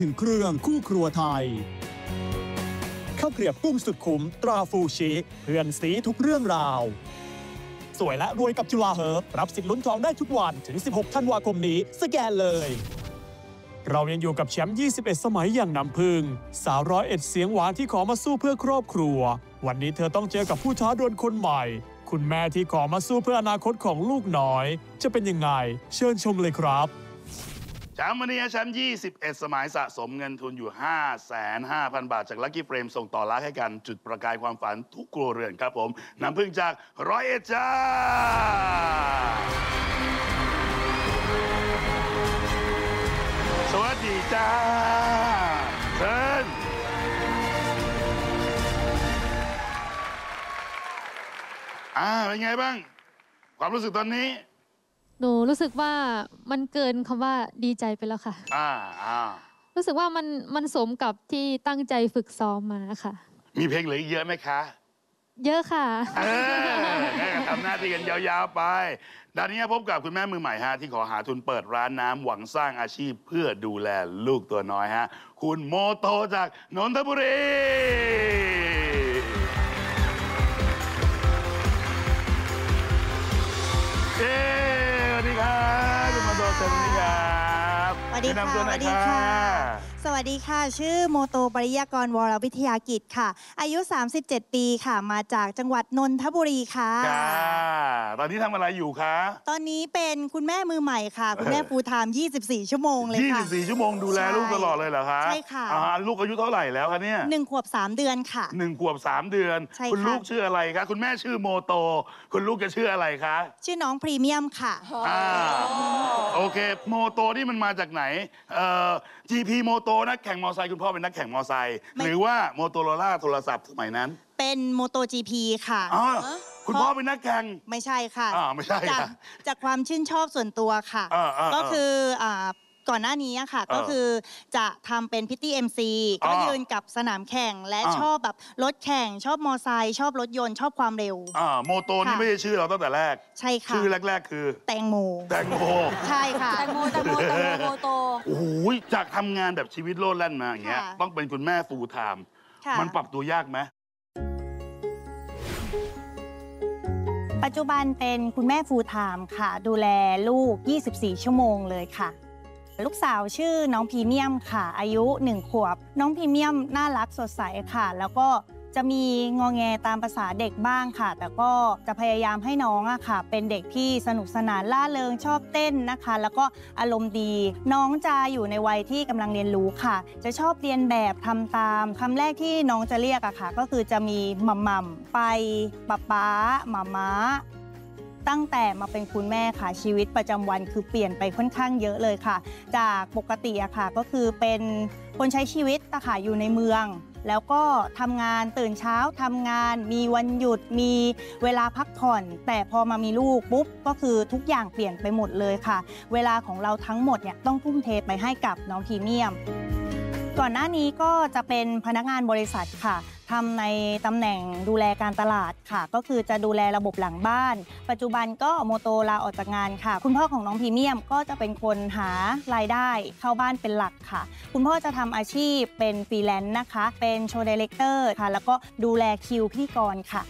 ถึงเครื่องคู่ครัวไทยข้าวเกรียบกุ้งสุดคุ้มตราฟูชิเพื่อนสีทุกเรื่องราวสวยและรวยกับจุฬาเฮิร์บรับสิทธิ์ลุ้นทองได้ทุกวันถึง16ธันวาคมนี้สแกนเลยเรายังอยู่กับแชมป์21 สมัยอย่างน้ำพึ่งสาว101เสียงหวานที่ขอมาสู้เพื่อครอบครัววันนี้เธอต้องเจอกับผู้ท้าดวลคนใหม่คุณแม่ที่ขอมาสู้เพื่ออนาคตของลูกน้อยจะเป็นยังไงเชิญชมเลยครับแชมป์วันนี้แชมป์21 สมัยสะสมเงินทุนอยู่ 5,500,000 บาทจากลัคกี้เฟรมส่งต่อรักให้กันจุดประกายความฝันทุกครัวเรือนครับผมน้ำพึ่งจาก101จ้าสวัสดีจ้าเชิญเป็นไงบ้างความรู้สึกตอนนี้หนูรู้สึกว่ามันเกินคำว่าดีใจไปแล้วค่ะรู้สึกว่ามันสมกับที่ตั้งใจฝึกซ้อมมาค่ะมีเพลงเหลืออีกเยอะไหมคะเยอะค่ะทำหน้าที่กันยาวๆไปด้านนี้พบกับคุณแม่มือใหม่ที่ขอหาทุนเปิดร้านน้ำหวังสร้างอาชีพเพื่อดูแลลูกตัวน้อยคุณโมโตจากนนทบุรีสวัสดีครับคุณโมโตสวัสดีครับสวัสดีค่ะสวัสดีค่ะสวัสดีค่ะชื่อโมโตปริยากรวรวิทยากิจค่ะอายุ37 ปีค่ะมาจากจังหวัดนนทบุรีค่ะตอนนี้ทำอะไรอยู่คะตอนนี้เป็นคุณแม่มือใหม่ค่ะคุณแม่ฟูลไทม์24 ชั่วโมงเลยค่ะ 24 ชั่วโมงดูแลลูกตลอดเลยเหรอคะใช่ค่ะลูกอายุเท่าไหร่แล้วคะเนี่ย 1 ขวบ 3 เดือนค่ะ 1 ขวบ 3 เดือนคุณลูกชื่ออะไรคะคุณแม่ชื่อโมโตคุณลูกจะชื่ออะไรคะชื่อน้องพรีเมียมค่ะโอเคโมโตนี่มันมาจากไหนGP โมโตนักแข่งมอไซค์คุณพ่อเป็นนักแข่งมอไซค์หรือว่าโมโตโรล่าโทรศัพท์สมัยนั้นเป็นโมโต GP ค่ะคุณพ่อเป็นนักแข่งไม่ใช่ค่ะไม่ใช่จากความชื่นชอบส่วนตัวค่ะก็คือก่อนหน้านี้ค่ะก็คือจะทำเป็นพิตตี้MCก็ยืนกับสนามแข่งและชอบแบบรถแข่งชอบมอไซค์ชอบรถยนต์ชอบความเร็วโมโตนี่ไม่ใช่ชื่อเราตั้งแต่แรกใช่ค่ะชื่อแรกๆคือแตงโมใช่ค่ะแตงโมโมโตโอ้โหจากทำงานแบบชีวิตโลดแล่นมาอย่างเงี้ยต้องเป็นคุณแม่ฟูลไทม์มันปรับตัวยากไหมปัจจุบันเป็นคุณแม่ฟูลไทม์ค่ะดูแลลูก24 ชั่วโมงเลยค่ะลูกสาวชื่อน้องพรีเมียมค่ะอายุ1 ขวบน้องพรีเมียมน่ารักสดใสค่ะแล้วก็จะมีงอแงตามภาษาเด็กบ้างค่ะแต่ก็จะพยายามให้น้องค่ะเป็นเด็กที่สนุกสนานล่าเริงชอบเต้นนะคะแล้วก็อารมณ์ดีน้องจะอยู่ในวัยที่กำลังเรียนรู้ค่ะจะชอบเรียนแบบทำตามคำแรกที่น้องจะเรียกค่ะก็คือจะมีมัมไปป๊ามาม้าตั้งแต่มาเป็นคุณแม่ค่ะชีวิตประจำวันคือเปลี่ยนไปค่อนข้างเยอะเลยค่ะจากปกติค่ะก็คือเป็นคนใช้ชีวิตค่ะอยู่ในเมืองแล้วก็ทำงานตื่นเช้าทำงานมีวันหยุดมีเวลาพักผ่อนแต่พอมามีลูกปุ๊บก็คือทุกอย่างเปลี่ยนไปหมดเลยค่ะเวลาของเราทั้งหมดเนี่ยต้องทุ่มเทไปให้กับน้องพรีเมียมก่อนหน้านี้ก็จะเป็นพนักงานบริษัทค่ะทำในตำแหน่งดูแลการตลาดค่ะก็คือจะดูแลระบบหลังบ้านปัจจุบันก็โมโตลาออกจากงานค่ะคุณพ่อของน้องพรีเมียมก็จะเป็นคนหารายได้เข้าบ้านเป็นหลักค่ะคุณพ่อจะทำอาชีพเป็นฟรีแลนซ์นะคะเป็นโชว์ไดเรคเตอร์ค่ะแล้วก็ดูแลคิวพิธีกรค่ะ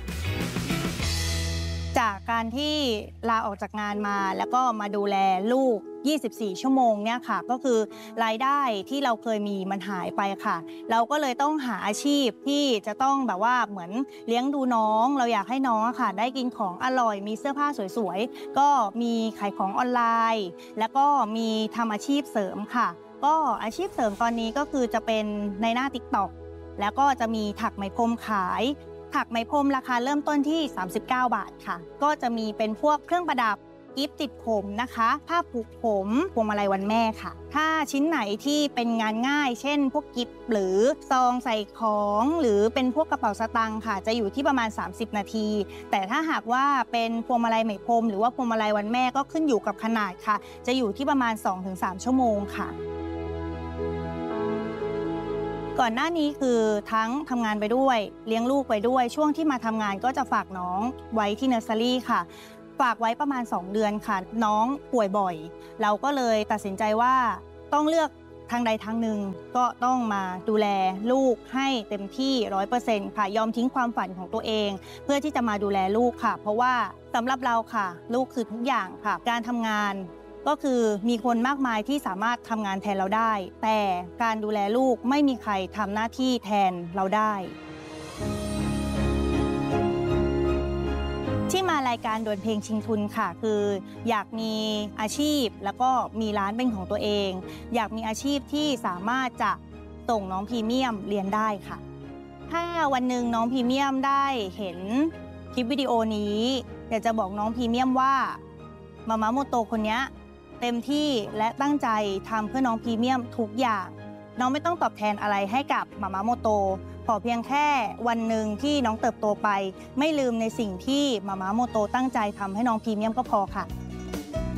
จากการที่ลาออกจากงานมาแล้วก็มาดูแลลูก24 ชั่วโมงเนี่ยค่ะก็คือรายได้ที่เราเคยมีมันหายไปค่ะเราก็เลยต้องหาอาชีพที่จะต้องแบบว่าเหมือนเลี้ยงดูน้องเราอยากให้น้องค่ะได้กินของอร่อยมีเสื้อผ้าสวยๆก็มีขายของออนไลน์แล้วก็มีทำอาชีพเสริมค่ะก็อาชีพเสริมตอนนี้ก็คือจะเป็นในหน้า TikTok แล้วก็จะมีถักไหมพรมขายถักไหมพรมราคาเริ่มต้นที่39 บาทค่ะก็จะมีเป็นพวกเครื่องประดับกิฟต์ติดผมนะคะผ้าผูกผมพวงมาลัยวันแม่ค่ะถ้าชิ้นไหนที่เป็นงานง่ายเช่นพวกกิฟต์หรือซองใส่ของหรือเป็นพวกกระเป๋าสตางค์ค่ะจะอยู่ที่ประมาณ30 นาทีแต่ถ้าหากว่าเป็นพวงมาลัยไหมพรมหรือว่าพวงมาลัยวันแม่ก็ขึ้นอยู่กับขนาดค่ะจะอยู่ที่ประมาณ 2-3 ชั่วโมงค่ะก่อนหน้านี้คือทั้งทำงานไปด้วยเลี้ยงลูกไปด้วยช่วงที่มาทำงานก็จะฝากน้องไว้ที่เนอร์เซอรี่ค่ะฝากไว้ประมาณ2 เดือนค่ะน้องป่วยบ่อยเราก็เลยตัดสินใจว่าต้องเลือกทางใดทางหนึ่งก็ต้องมาดูแลลูกให้เต็มที่ 100% ค่ะยอมทิ้งความฝันของตัวเองเพื่อที่จะมาดูแลลูกค่ะเพราะว่าสำหรับเราค่ะลูกคือทุกอย่างค่ะการทำงานก็คือมีคนมากมายที่สามารถทำงานแทนเราได้แต่การดูแลลูกไม่มีใครทำหน้าที่แทนเราได้ที่มารายการดวลเพลงชิงทุนค่ะคืออยากมีอาชีพแล้วก็มีร้านเป็นของตัวเองอยากมีอาชีพที่สามารถจะส่งน้องพรีเมียมเรียนได้ค่ะถ้าวันหนึ่งน้องพรีเมียมได้เห็นคลิปวิดีโอนี้อยากจะบอกน้องพรีเมียมว่ามาม่าโมโตคนนี้เต็มที่และตั้งใจทำเพื่อน้องพรีเมียมทุกอย่างน้องไม่ต้องตอบแทนอะไรให้กับมาม่าโมโตขอเพียงแค่วันหนึ่งที่น้องเติบโตไปไม่ลืมในสิ่งที่มาม่าโมโตตั้งใจทำให้น้องพรีเมียมก็พอค่ะ